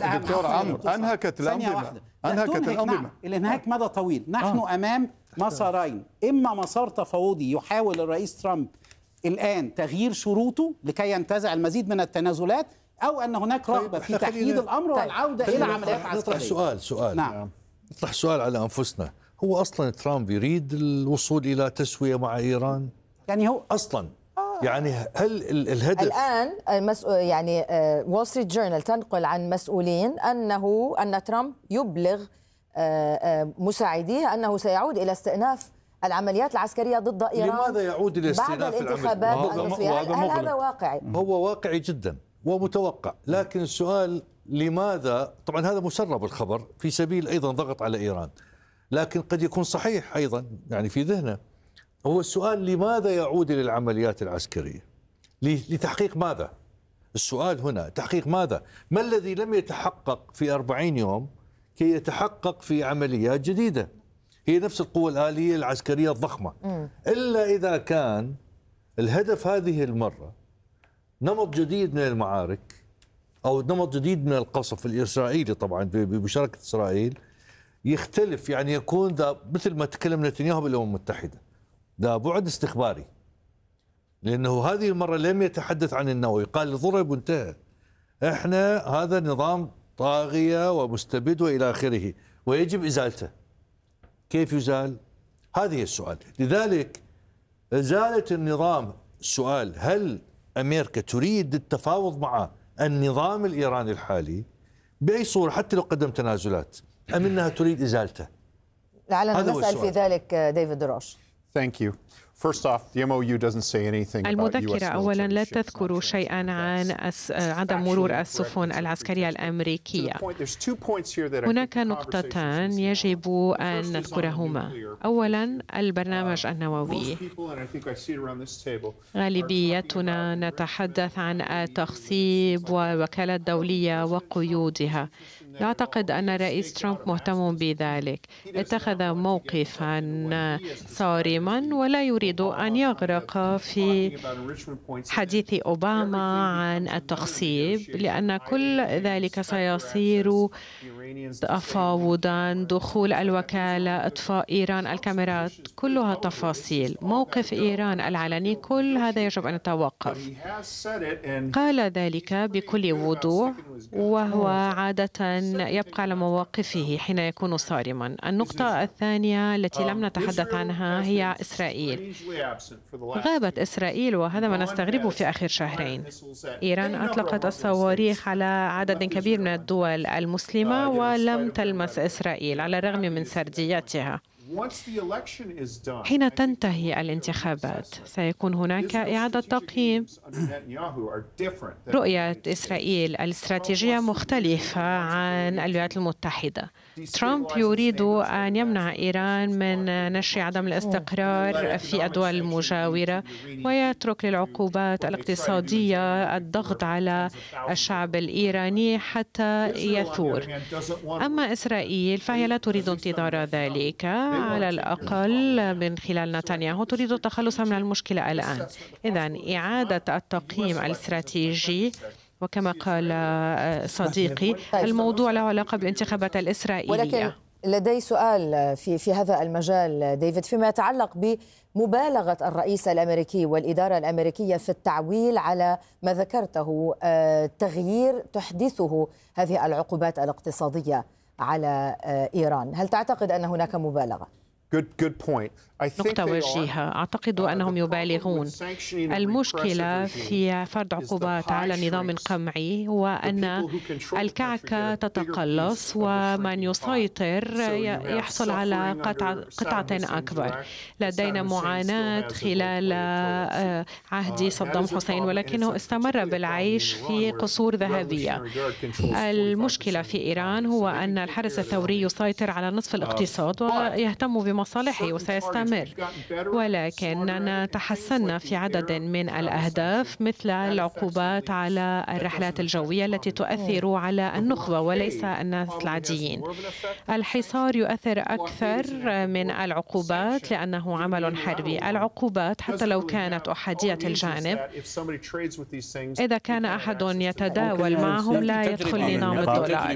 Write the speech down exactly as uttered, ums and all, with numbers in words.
دكتور عمرو انهكت الانظمه انهكت الانظمه الانهاك مدى طويل. نحن آه. امام مسارين، اما مسار تفاوضي يحاول الرئيس ترامب الان تغيير شروطه لكي ينتزع المزيد من التنازلات، او ان هناك رغبه في تحديد الامر والعوده الى عمليات عسكريه. نطرح سؤال سؤال نعم. نطرح سؤال على انفسنا، هو اصلا ترامب يريد الوصول الى تسويه مع ايران؟ يعني هو اصلا يعني هل الهدف الآن يعني وول ستريت جورنال تنقل عن مسؤولين أنه أن ترامب يبلغ مساعديه أنه سيعود إلى استئناف العمليات العسكرية ضد إيران. لماذا يعود إلى استئناف بعد الانتخابات المصرية؟ هل, هل هذا واقعي؟ هو واقعي جدا ومتوقع، لكن السؤال لماذا؟ طبعا هذا مسرب الخبر في سبيل أيضا ضغط على إيران، لكن قد يكون صحيح أيضا يعني في ذهنه. هو السؤال لماذا يعود إلى العمليات العسكرية؟ لتحقيق ماذا؟ السؤال هنا تحقيق ماذا؟ ما الذي لم يتحقق في أربعين يوم كي يتحقق في عمليات جديدة؟ هي نفس القوة الآلية العسكرية الضخمة، إلا إذا كان الهدف هذه المرة نمط جديد من المعارك أو نمط جديد من القصف الإسرائيلي، طبعا بمشاركة إسرائيل، يختلف، يعني يكون ذا مثل ما تكلم نتنياهو بالأمم المتحدة، ده بعد استخباري، لأنه هذه المرة لم يتحدث عن النووي، قال ضرب وانتهى. احنا هذا نظام طاغية ومستبد وإلى آخره ويجب إزالته. كيف يزال؟ هذه السؤال. لذلك إزالة النظام، السؤال هل أمريكا تريد التفاوض مع النظام الإيراني الحالي بأي صورة حتى لو قدم تنازلات، أم أنها تريد إزالته؟ لعلنا نسأل في ذلك ديفيد دروش. Thank you. First off, the M O U doesn't say anything about U S المذكرة أولا لا تذكر شيئا عن عدم مرور السفن العسكرية الأمريكية. هناك نقطتان يجب أن نذكرهما. أولا البرنامج النووي، غالبيتنا نتحدث عن التخصيب ووكالة دولية وقيودها. لا أعتقد أن الرئيس ترامب مهتم بذلك، اتخذ موقفا صارما ولا يريد أن يغرق في حديث أوباما عن التخصيب، لأن كل ذلك سيصير تفاوضا، دخول الوكالة، إطفاء إيران الكاميرات، كلها تفاصيل. موقف إيران العلني كل هذا يجب أن يتوقف. قال ذلك بكل وضوح، وهو عادة يبقى على مواقفه حين يكون صارما. النقطة الثانية التي لم نتحدث عنها هي إسرائيل. غابت إسرائيل، وهذا ما نستغربه في آخر شهرين. إيران أطلقت الصواريخ على عدد كبير من الدول المسلمة ولم تلمس إسرائيل على الرغم من سرديتها. حين تنتهي الانتخابات سيكون هناك إعادة تقييم. رؤية إسرائيل الاستراتيجية مختلفة عن الولايات المتحدة. ترامب يريد أن يمنع إيران من نشر عدم الاستقرار في الدول المجاورة، ويترك للعقوبات الاقتصادية الضغط على الشعب الإيراني حتى يثور. أما إسرائيل فهي لا تريد انتظار ذلك، على الأقل من خلال نتنياهو تريد التخلص من المشكلة الآن. إذن إعادة التقييم الاستراتيجي، وكما قال صديقي الموضوع له علاقة بالانتخابات الإسرائيلية. ولكن لدي سؤال في في هذا المجال ديفيد، فيما يتعلق بمبالغة الرئيس الأمريكي والإدارة الأمريكية في التعويل على ما ذكرته، تغيير تحدثه هذه العقوبات الاقتصادية على إيران. هل تعتقد أن هناك مبالغة؟ Good, good point. نقطة وجيهة. أعتقد أنهم يبالغون. المشكلة في فرض عقوبات على نظام قمعي هو أن الكعكة تتقلص، ومن يسيطر يحصل على قطعة, قطعة أكبر. لدينا معاناة خلال عهد صدام حسين، ولكنه استمر بالعيش في قصور ذهبية. المشكلة في إيران هو أن الحرس الثوري يسيطر على نصف الاقتصاد ويهتم بمصالحه وسيستمر، ولكننا تحسنا في عدد من الأهداف مثل العقوبات على الرحلات الجوية التي تؤثر على النخبة وليس الناس العاديين. الحصار يؤثر أكثر من العقوبات لأنه عمل حربي. العقوبات حتى لو كانت أحادية الجانب، إذا كان أحد يتداول معهم لا يدخل نظام الدولار.